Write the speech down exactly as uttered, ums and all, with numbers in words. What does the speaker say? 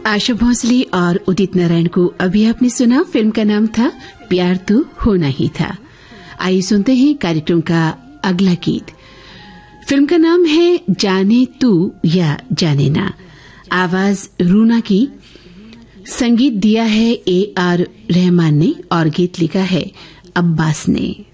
आशा भोसले और उदित नारायण को अभी आपने सुना। फिल्म का नाम था प्यार तो होना ही था। आइए सुनते हैं कार्यक्रम का अगला गीत। फिल्म का नाम है जाने तू या जाने ना। आवाज रूना की, संगीत दिया है ए आर रहमान ने और गीत लिखा है अब्बास ने।